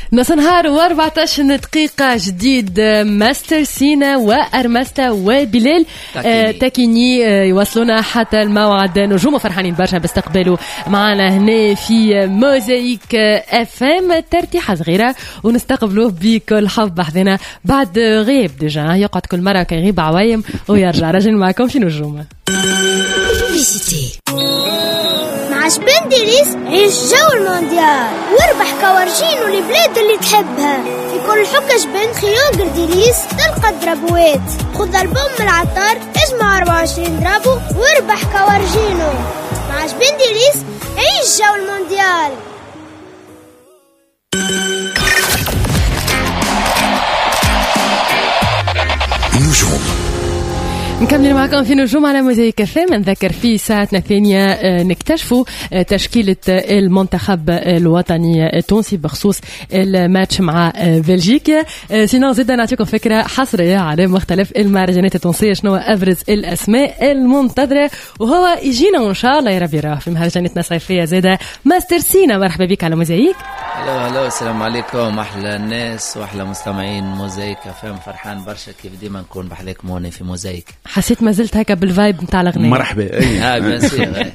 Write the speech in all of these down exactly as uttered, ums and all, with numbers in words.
نص نهار واربعتاش دقيقة جديد ماستر سينا وأرمستا وبلال تاكيني, تاكيني يوصلونا حتى الموعد. نجوم فرحانين برشا باستقباله معنا هنا في موزايك اف ام ترتيحة صغيرة ونستقبلوه بكل حب بحذنا بعد غيب ديجا يقعد كل مرة كيغيب عوايم ويرجع رجل معكم في نجوم مع سبندريس عيش جو المونديال واربح كوارجين والبلاد اللي تحبها في كل حكة سبند خيار قرديريس تلقى الدرابوات. خذ البوم من العطار اسمع أربعة وعشرين درابو واربح كوارجينو. مع سبندريس عيش جو المونديال. نجوم نكمل معكم في نجوم على موزايك اف ام. نذكر في ساعتنا الثانية نكتشفوا تشكيلة المنتخب الوطني التونسي بخصوص الماتش مع بلجيكا. سينو زيدا نعطيكم فكرة حصرية على مختلف المهرجانات التونسية شنو أبرز الأسماء المنتظرة وهو يجينا وإن شاء الله يا ربي راه في مهرجاناتنا الصيفية زيدا ماستر سينا. مرحبا بك على موزايك. هلو هلو السلام عليكم أحلى الناس وأحلى مستمعين موزايك اف ام. فرحان برشا كيف ديما نكون بحذاكم هوني في موزايك. حسيت ما زلت هكا بالفايب نتاع الأغنية. مرحبا. اه بيان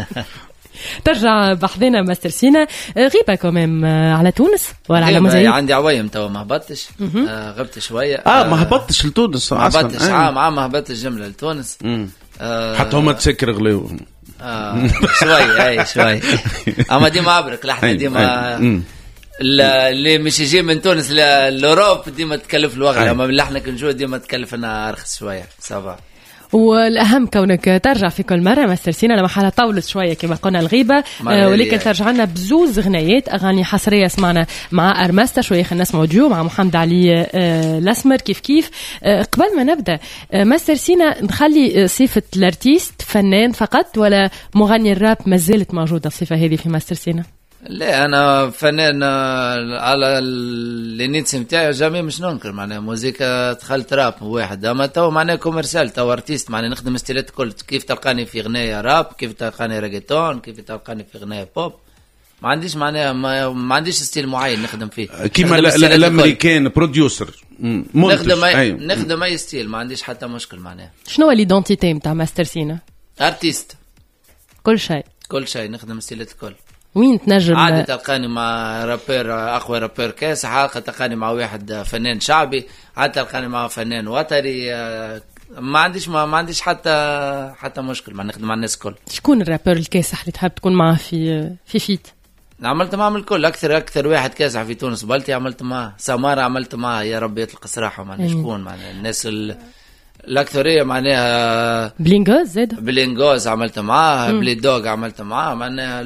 ترجع بحذنا ماستر سينا. غيبة كمان على تونس ولا على موزايك؟ عندي عوايم توا ما هبطتش. آه غبت شوية. اه ما هبطتش لتونس ما هبطش عام عام ما هبطش جملة لتونس. آه حتى هما تسكر غليو. آه شوي اي شوي اما ديما عبرك لحنا ديما اللي مش يجي من تونس لأوروب ديما تكلف الوغلة اما من لحنا كنجو ديما تكلف انا ارخص شوية صباح. والأهم كونك ترجع في كل مرة ماستر سينا لما حالة طولت شوية كما قلنا الغيبة آه ولكن ترجع لنا بزوز غنايات أغاني حصرية سمعنا مع أرمستا شوية خلينا نسمعوا ديو مع محمد علي آه الأسمر كيف كيف. آه قبل ما نبدأ آه ماستر سينا نخلي صفة الارتيست فنان فقط ولا مغني الراب ما زالت موجودة الصفة هذه في ماستر سينا؟ لا انا فنان على النيتس نتاعي جامي مش ننكر معناها موسيقى دخلت راب واحد اما تو معناها كوميرسيال تو ارتيست معناها نخدم ستيلات كل كيف تلقاني في غنايه راب كيف تلقاني ريغيتون كيف تلقاني في غنايه بوب ما عنديش معناها ما, ما عنديش ستيل معين نخدم فيه كيما الامريكان بروديوسر نخدم اي نخدم اي ستيل ما عنديش حتى مشكل معناها. شنو ليدونتيتي نتاع ماستر سينا؟ ارتيست كل شيء كل شيء نخدم ستيلات الكل. وين تنجم عادي تلقاني مع رابير اقوى رابير كاس حلقه تلقاني مع واحد فنان شعبي عادي تلقاني مع فنان وطني ما عنديش ما, ما عنديش حتى حتى مشكل ما نخدم مع الناس كل. شكون الرابير الكاسح اللي تحب تكون معه في في فيت؟ عملت معه الكل اكثر اكثر واحد كاسح في تونس بلتي عملت معه سمارة عملت معه يا رب يطلق صراحه ما شكون معناها الناس ال... الأكثرية معناها بلينغوز زاد بلينغوز عملت معاه بلي دوغ عملت معاه معناها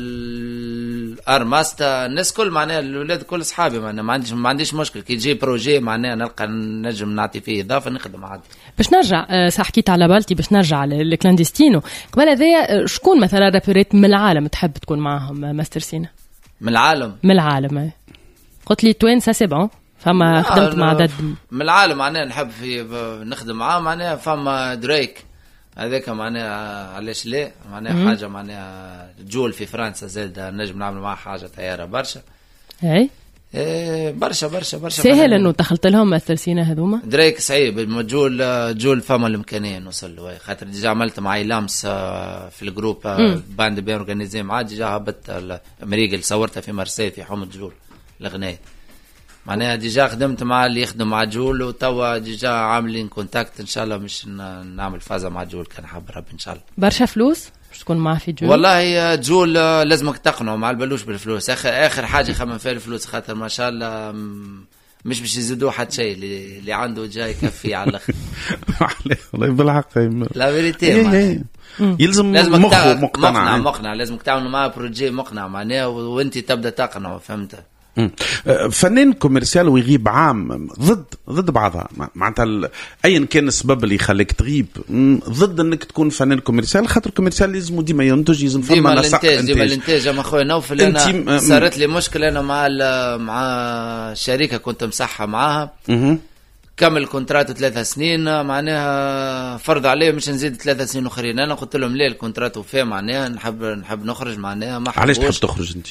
الأرماستا الناس كل معناها الولاد كل أصحابي معناها ما عنديش ما عنديش مشكل كي يجي بروجي معناها نلقى نجم نعطي فيه إضافة نخدم عادي. باش نرجع صح حكيت على بالتي باش نرجع للكلانديستينو قبل هذايا شكون مثلا رابرات من العالم تحب تكون معهم ماستر سينا؟ من العالم من العالم قلت لي توين سي بون فما خدمت مع عدد من العالم معناها نحب في نخدم معاه معناها فما دريك هذاك معناها علاش لا معناها حاجه معناها جول في فرنسا زاد نجم نعمل معاه حاجه طياره برشا اي ايه برشا برشا برشا سهل انه دخلت لهم مثل سينا هذوما دريك صعيب جول جول فما الامكانيه نوصل له خاطر ديجا عملت معي لامس في الجروب باند بين اورغانيزي معاه ديجا هبط امريكا اللي صورتها في مارسي في حومه جول الاغنيه معناها ديجا خدمت مع اللي يخدم مع جول وتوا ديجا عاملين كونتاكت ان شاء الله مش نعمل فازة مع جول كان حاب رب ان شاء الله. برشا فلوس باش تكون معاه في جول؟ والله جول لازمك تقنعوا مع البلوش بالفلوس اخر اخر حاجه خمم فيها الفلوس خاطر ما شاء الله مش باش يزيدوا حتى شيء اللي عنده جاي يكفي على الاخر. والله بالحق لا فيريتي يلزم مخه مقتنع مقنع مقنع لازمك تعملوا معاه بروجي مقنع معناه وانت تبدا تقنعه فهمت. فنان كوميرسيال ويغيب عام ضد ضد بعضها معناتها ايا كان السبب اللي يخليك تغيب ضد انك تكون فنان كوميرسيال خاطر كوميرسيال لازم ديما ينتج لازم فما نسق ديما الانتاج اما خويا نوفل انا صارت لي مشكله انا مع مع شركه كنت مسحها معاها كمل كونترات ثلاثة سنين معناها فرض عليه مش نزيد ثلاثة سنين اخرين انا قلت لهم ليه الكونترات وفيه معناها نحب نحب نخرج معناها ما علاش تحب تخرج انت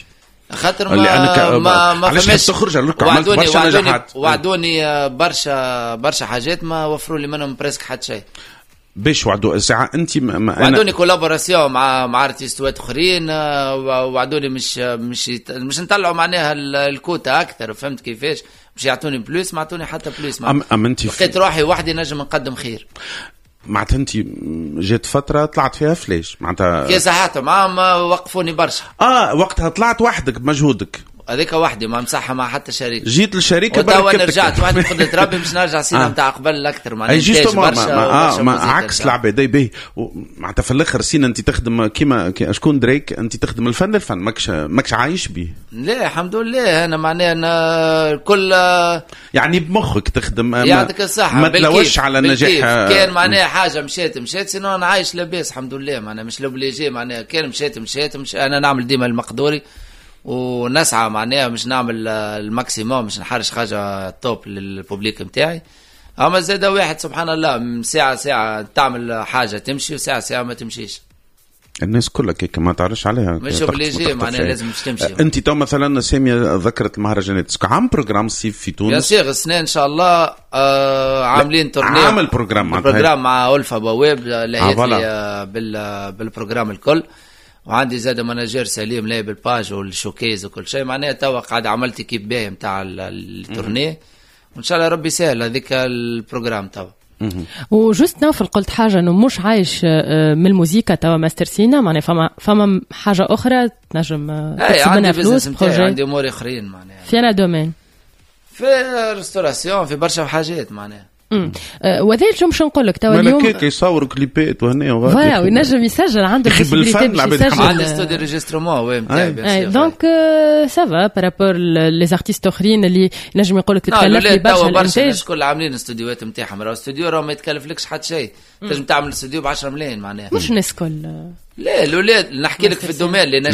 خاطر ما ك... ما ما فماش تخرج عملت برشا نجاحات. وعدوني برشا برشا حاجات ما وفروا لي منهم بريسك حتى شيء. باش وعدوا ساعة انت ما وعدوني كولابوراسيون مع مع ارتيستوات اخرين، وعدوني مش مش مش نطلعوا معناها الكوتا اكثر، فهمت كيفاش؟ مش يعطوني بلوس، ما عطوني حتى بلوس. ام ام انت لقيت روحي وحدي نجم نقدم خير. معناتها انت جات فتره طلعت فيها فلاش معناتها كي صحتهم معاهم وقفوني برشا. اه وقتها طلعت وحدك بمجهودك هذيك وحدي ما مسحها مع حتى شريك. جيت للشركه برك انا رجعت وحدي بقدرة ربي مش نرجع سينا نتاع آه. قبل اكثر معناها اي جيت ما, ما, آه ما عكس العباد باهي. معناتها في الاخر سينا انت تخدم كيما شكون دريك، انت تخدم الفن الفن ماكش ماكش عايش به. لا الحمد لله انا معناها انا كل يعني بمخك تخدم يعطيك الصحه ما تلوش على النجاح. كان معناها حاجه مشيت مشيت سينو انا عايش لاباس الحمد لله معناها مش لوبليجي معناها كان مشيت مشيت مش انا نعمل ديما المقدوري ونسعى معناها مش نعمل الماكسيموم مش نحرش حاجه توب للبوبليك نتاعي. اما زاد واحد سبحان الله من ساعه ساعه تعمل حاجه تمشي وساعه ساعه ما تمشيش. الناس كلها كيك ما تعرفش عليها مش اوبليجي معناها لازم مش تمشي. انت تو مثلا ساميه ذكرت المهرجانات اسكو عام بروجرام الصيف في تونس؟ يا سيغ السنه ان شاء الله آه عاملين تورنيه عامل بروجرام بروجرام مع ألفا بواب لهيت آه بال بالبروجرام الكل، وعندي زاد مناجير سليم لاعب الباج والشوكيز وكل شيء معناها توا قاعد عملت كيب باهي نتاع التورنيه وان شاء الله ربي سهل هذيك البروجرام توا. وجست نوفل قلت حاجه انه مش عايش من الموسيقى توا ماستر سينا معناها فما فما حاجه اخرى تنجم تكسب منها فلوس. عندي امور اخرين معناها في انا دومين في ريستوراسيون في برشا حاجات معناها. امم وذلك مش نقول لك توا اليوم ملكيك يصور كليبات وهنا وغادي فوالا وينجم يسجل عنده البوسيبيليتي باش يسجل عنده استوديو ريجسترومون وي نتاعي دونك سافا بارابور لي زارتيست اخرين اللي نجم يقول لك تكلف لي برشا الانتاج. الناس كل عاملين استوديوهات نتاعهم، راه استوديو راه ما يتكلفلكش حتى شيء، تنجم تعمل استوديو ب عشرة ملايين معناها. مش الناس كل لا الاولاد نحكي لك في الدومين اللي